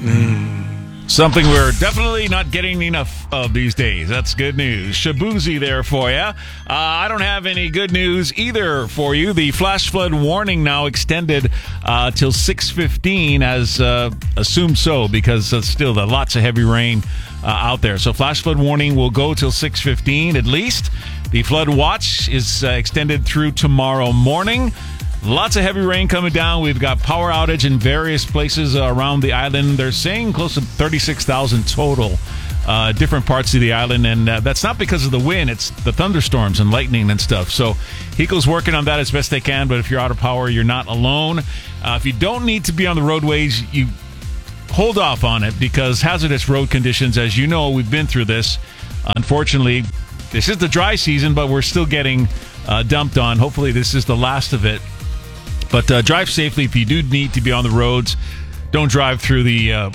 Something we're definitely not getting enough of these days. That's good news. Shabuzi there for you. I don't have any good news either for you. The flash flood warning now extended till 6:15 as assumed so because still lots of heavy rain out there. So flash flood warning will go till 6:15 at least. The flood watch is extended through tomorrow morning. Lots of heavy rain coming down. We've got power outage in various places around the island. They're saying close to 36,000 total, different parts of the island. And that's not because of the wind. It's the thunderstorms and lightning and stuff. So HECO's working on that as best they can. But if you're out of power, you're not alone. If you don't need to be on the roadways, you hold off on it because hazardous road conditions, as you know, we've been through this. Unfortunately, this is the dry season, but we're still getting dumped on. Hopefully this is the last of it. But drive safely if you do need to be on the roads. Don't drive through the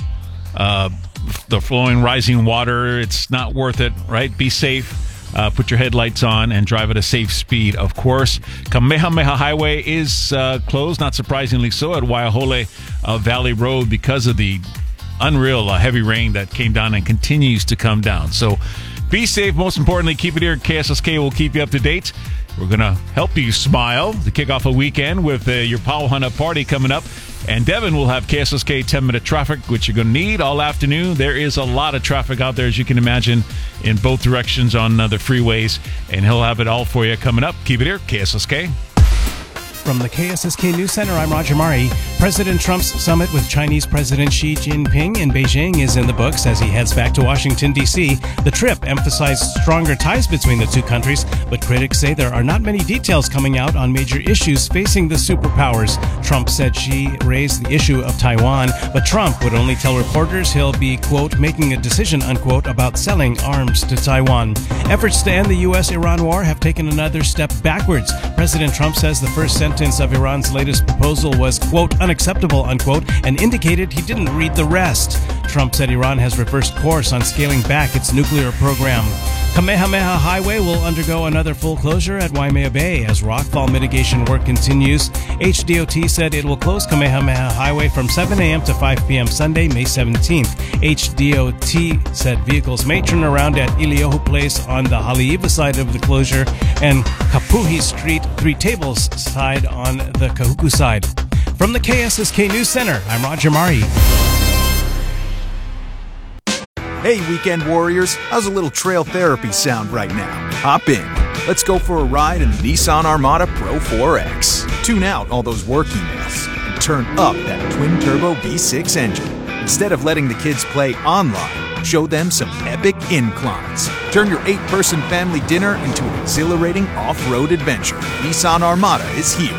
flowing, rising water. It's not worth it, right? Be safe. Put your headlights on and drive at a safe speed, of course. Kamehameha Highway is closed, not surprisingly so, at Waiahole Valley Road because of the unreal heavy rain that came down and continues to come down. So be safe. Most importantly, keep it here. KSSK will keep you up to date. We're going to help you smile to kick off a weekend with your Pauhana party coming up. And Devin will have KSSK 10-minute traffic, which you're going to need all afternoon. There is a lot of traffic out there, as you can imagine, in both directions on the freeways. And he'll have it all for you coming up. Keep it here, KSSK. From the KSSK News Center, I'm Roger Mari. President Trump's summit with Chinese President Xi Jinping in Beijing is in the books as he heads back to Washington, D.C. The trip emphasized stronger ties between the two countries, but critics say there are not many details coming out on major issues facing the superpowers. Trump said Xi raised the issue of Taiwan, but Trump would only tell reporters he'll be, quote, making a decision, unquote, about selling arms to Taiwan. Efforts to end the U.S.-Iran war have taken another step backwards. President Trump says the first sentence of Iran's latest proposal was, quote, unacceptable, unquote, and indicated he didn't read the rest. Trump said Iran has reversed course on scaling back its nuclear program. Kamehameha Highway will undergo another full closure at Waimea Bay as rockfall mitigation work continues. HDOT said it will close Kamehameha Highway from 7 a.m. to 5 p.m. Sunday, May 17th. HDOT said vehicles may turn around at Iliohu Place on the Haleiwa side of the closure and Kapuhi Street, Three Tables side on the Kahuku side. From the KSSK News Center, I'm Roger Mari. Hey, weekend warriors, how's a little trail therapy sound right now? Hop in. Let's go for a ride in the Nissan Armada Pro 4X. Tune out all those work emails and turn up that twin-turbo V6 engine. Instead of letting the kids play online, show them some epic inclines. Turn your 8-person family dinner into an exhilarating off-road adventure. Nissan Armada is here.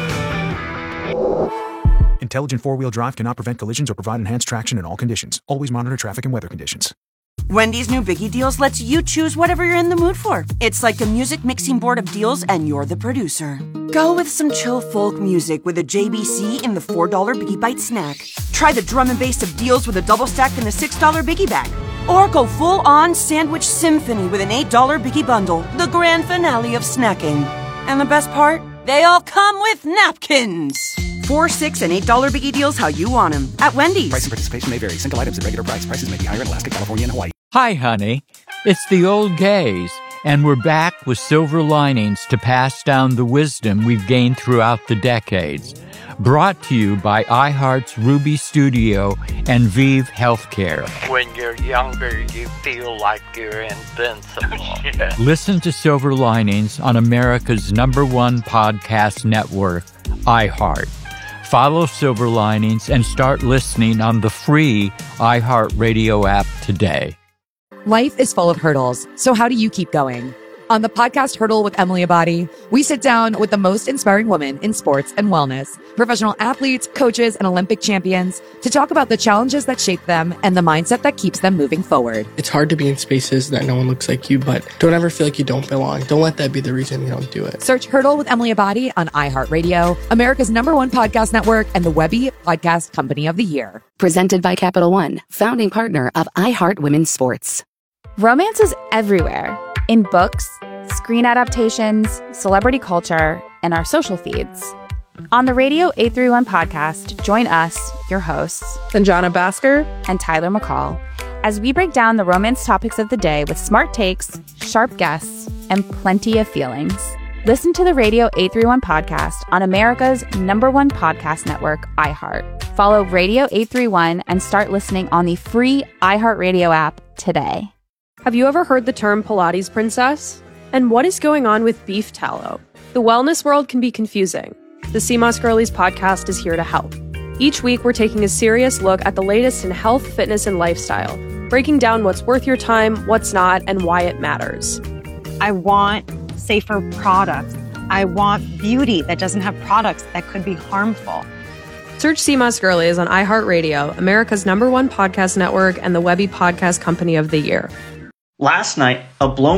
Intelligent four-wheel drive cannot prevent collisions or provide enhanced traction in all conditions. Always monitor traffic and weather conditions. Wendy's new Biggie Deals lets you choose whatever you're in the mood for. It's like a music mixing board of deals, and you're the producer. Go with some chill folk music with a JBC in the $4 Biggie Bite snack. Try the drum and bass of deals with a double stack in the $6 Biggie Bag. Or go full-on sandwich symphony with an $8 Biggie Bundle, the grand finale of snacking. And the best part? They all come with napkins. $4, $6, and $8 Biggie Deals how you want them at Wendy's. Price and participation may vary. Single items at regular price. Prices may be higher in Alaska, California, and Hawaii. Hi, honey. It's the old gays, and we're back with silver linings to pass down the wisdom we've gained throughout the decades. Brought to you by iHeart's Ruby Studio and Vive Healthcare. When you're younger, you feel like you're invincible. Yeah. Listen to Silver Linings on America's #1 podcast network, iHeart. Follow Silver Linings and start listening on the free iHeartRadio app today. Life is full of hurdles, so how do you keep going? On the podcast Hurdle with Emily Abadi, we sit down with the most inspiring women in sports and wellness, professional athletes, coaches, and Olympic champions to talk about the challenges that shape them and the mindset that keeps them moving forward. It's hard to be in spaces that no one looks like you, but don't ever feel like you don't belong. Don't let that be the reason you don't do it. Search Hurdle with Emily Abadi on iHeartRadio, America's #1 podcast network, and the Webby Podcast Company of the Year. Presented by Capital One, founding partner of iHeart Women's Sports. Romance is everywhere. In books, screen adaptations, celebrity culture, and our social feeds. On the Radio 831 podcast, join us, your hosts, Sanjana Bhaskar and Tyler McCall, as we break down the romance topics of the day with smart takes, sharp guests, and plenty of feelings. Listen to the Radio 831 podcast on America's #1 podcast network, iHeart. Follow Radio 831 and start listening on the free iHeartRadio app today. Have you ever heard the term Pilates princess? And what is going on with beef tallow? The wellness world can be confusing. The CMOS Girlies podcast is here to help. Each week, we're taking a serious look at the latest in health, fitness, and lifestyle, breaking down what's worth your time, what's not, and why it matters. I want safer products. I want beauty that doesn't have products that could be harmful. Search CMOS Girlies on iHeartRadio, America's #1 podcast network and the Webby Podcast Company of the Year. Last night, a blown